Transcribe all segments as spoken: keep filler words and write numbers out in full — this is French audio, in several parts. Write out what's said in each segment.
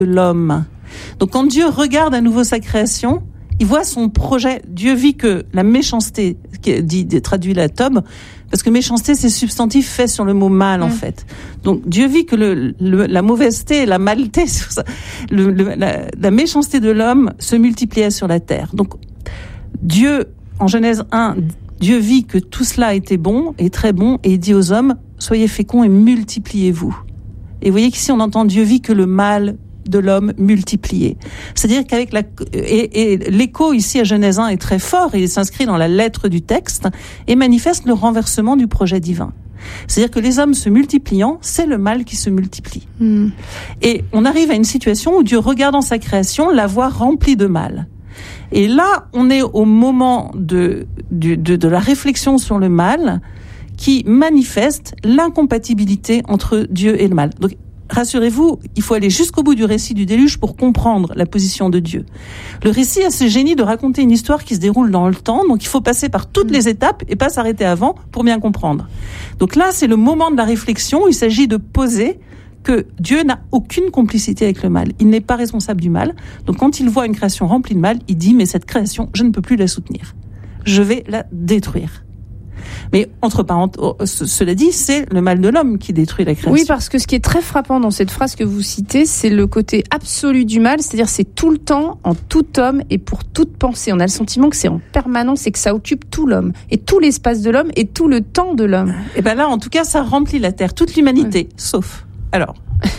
de l'homme. Donc quand Dieu regarde à nouveau sa création, il voit son projet. Dieu vit que la méchanceté, qui dit, traduit la Tob, parce que méchanceté, c'est substantif fait sur le mot mal, en mmh. fait. Donc, Dieu vit que le, le, la mauvaiseté, la maleté, le, le, la, la méchanceté de l'homme se multipliait sur la terre. Donc, Dieu, en Genèse un, Dieu vit que tout cela était bon et très bon, et il dit aux hommes, soyez féconds et multipliez-vous. Et vous voyez qu'ici, on entend Dieu vit que le mal de l'homme multiplié. C'est-à-dire qu'avec la et, et l'écho ici à Genèse un est très fort et il s'inscrit dans la lettre du texte et manifeste le renversement du projet divin. C'est-à-dire que les hommes se multipliant, c'est le mal qui se multiplie. Mm. Et on arrive à une situation où Dieu regarde en sa création la voie remplie de mal. Et là, on est au moment de de, de, de la réflexion sur le mal qui manifeste l'incompatibilité entre Dieu et le mal. Donc rassurez-vous, il faut aller jusqu'au bout du récit du déluge pour comprendre la position de Dieu. Le récit a ce génie de raconter une histoire qui se déroule dans le temps, donc il faut passer par toutes les étapes et pas s'arrêter avant pour bien comprendre. Donc là, c'est le moment de la réflexion où il s'agit de poser que Dieu n'a aucune complicité avec le mal. Il n'est pas responsable du mal. Donc quand il voit une création remplie de mal, il dit « mais cette création, je ne peux plus la soutenir. Je vais la détruire ». Mais entre parenthèses, cela dit, c'est le mal de l'homme qui détruit la création. Oui, parce que ce qui est très frappant dans cette phrase que vous citez, c'est le côté absolu du mal, c'est-à-dire c'est tout le temps, en tout homme et pour toute pensée. On a le sentiment que c'est en permanence et que ça occupe tout l'homme, et tout l'espace de l'homme et tout le temps de l'homme. Et ben là, en tout cas, ça remplit la terre, toute l'humanité, oui. Sauf. Alors,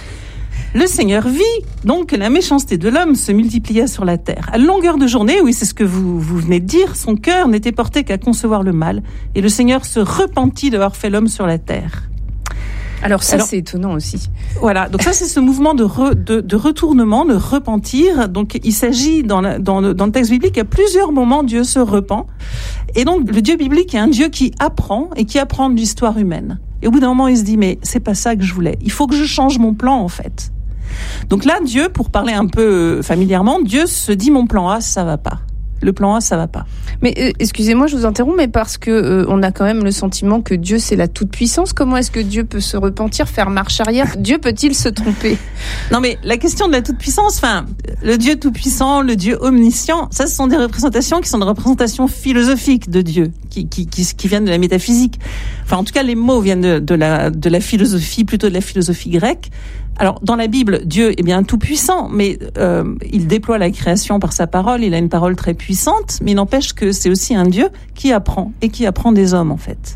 le Seigneur vit donc que la méchanceté de l'homme se multipliait sur la terre. À longueur de journée, oui, c'est ce que vous, vous venez de dire, son cœur n'était porté qu'à concevoir le mal, et le Seigneur se repentit d'avoir fait l'homme sur la terre. Alors ça, Alors, c'est étonnant aussi. Voilà, donc ça, c'est ce mouvement de, re, de, de retournement, de repentir. Donc il s'agit, dans, la, dans, le, dans le texte biblique, à plusieurs moments, Dieu se repent. Et donc le Dieu biblique est un Dieu qui apprend, et qui apprend de l'histoire humaine. Et au bout d'un moment, il se dit, mais c'est pas ça que je voulais. Il faut que je change mon plan, en fait. Donc là, Dieu, pour parler un peu familièrement, Dieu se dit mon plan A, ça va pas. Le plan A, ça va pas. Mais euh, excusez-moi, je vous interromps, mais parce que euh, on a quand même le sentiment que Dieu c'est la toute-puissance. Comment est-ce que Dieu peut se repentir, faire marche arrière ? Dieu peut-il se tromper ? Non, mais la question de la toute-puissance, enfin, le Dieu tout-puissant, le Dieu omniscient, ça, ce sont des représentations qui sont des représentations philosophiques de Dieu, qui qui qui, qui viennent de la métaphysique. Enfin, en tout cas, les mots viennent de, de la de la philosophie, plutôt de la philosophie grecque. Alors, dans la Bible, Dieu est bien tout-puissant, mais euh, il déploie la création par sa parole, il a une parole très puissante, mais il n'empêche que c'est aussi un Dieu qui apprend, et qui apprend des hommes, en fait.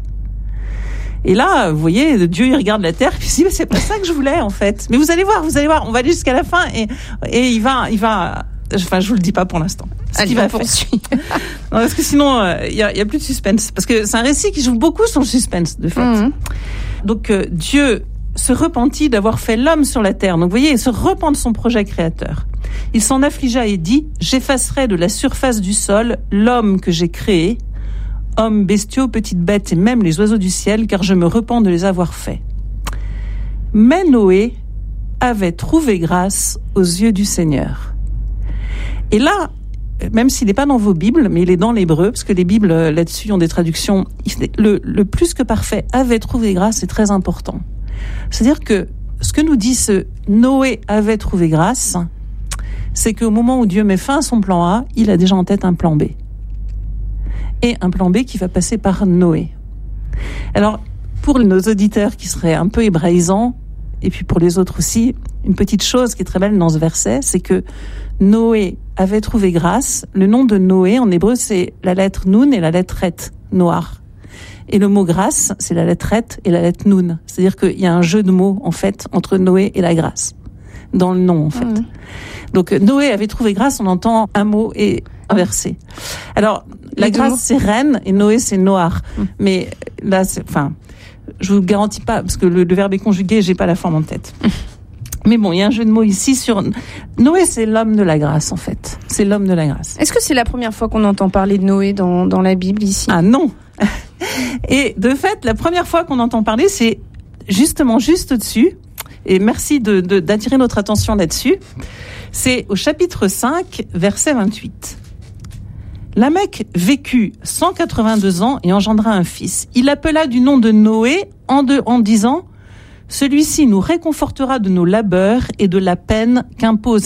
Et là, vous voyez, Dieu, il regarde la terre, puis il dit, mais c'est pas ça que je voulais, en fait. Mais vous allez voir, vous allez voir, on va aller jusqu'à la fin, et, et il va, il va, enfin, je vous le dis pas pour l'instant. Ce Allez, qu'il va poursuivre. Non, parce que sinon, il euh, y a, y a plus de suspense. Parce que c'est un récit qui joue beaucoup sur le suspense, de fait. Mmh. Donc, euh, Dieu se repentit d'avoir fait l'homme sur la terre. Donc, vous voyez, il se repent de son projet créateur. Il s'en affligea et dit, j'effacerai de la surface du sol l'homme que j'ai créé, hommes, bestiaux, petites bêtes et même les oiseaux du ciel, car je me repens de les avoir faits. Mais Noé avait trouvé grâce aux yeux du Seigneur. Et là, même s'il n'est pas dans vos Bibles, mais il est dans l'hébreu, parce que les Bibles là-dessus ont des traductions, le, le plus que parfait avait trouvé grâce, c'est très important. C'est-à-dire que ce que nous dit ce Noé avait trouvé grâce, c'est qu'au moment où Dieu met fin à son plan A, il a déjà en tête un plan B. Et un plan B qui va passer par Noé. Alors, pour nos auditeurs qui seraient un peu hébraïsants, et puis pour les autres aussi, une petite chose qui est très belle dans ce verset, c'est que Noé avait trouvé grâce. Le nom de Noé, en hébreu, c'est la lettre Nun et la lettre Het, Noir. Et le mot grâce, c'est la lettre Het et la lettre Nun. C'est-à-dire qu'il y a un jeu de mots, en fait, entre Noé et la grâce. Dans le nom, en fait. Mmh. Donc, Noé avait trouvé grâce, on entend un mot et inversé. Alors, la grâce, mots. C'est reine et Noé, c'est noir. Mmh. Mais là, c'est, enfin, je vous garantis pas, parce que le, le verbe est conjugué, j'ai pas la forme en tête. Mmh. Mais bon, il y a un jeu de mots ici sur... Noé, c'est l'homme de la grâce, en fait. C'est l'homme de la grâce. Est-ce que c'est la première fois qu'on entend parler de Noé dans, dans la Bible, ici ? Ah non. Et de fait, la première fois qu'on entend parler, c'est justement juste au-dessus. Et merci de, de, d'attirer notre attention là-dessus. C'est au chapitre cinq, verset vingt-huit. Lamech vécut cent quatre-vingt-deux ans et engendra un fils. Il appela du nom de Noé en, de, en disant... Celui-ci nous réconfortera de nos labeurs et de la peine qu'impose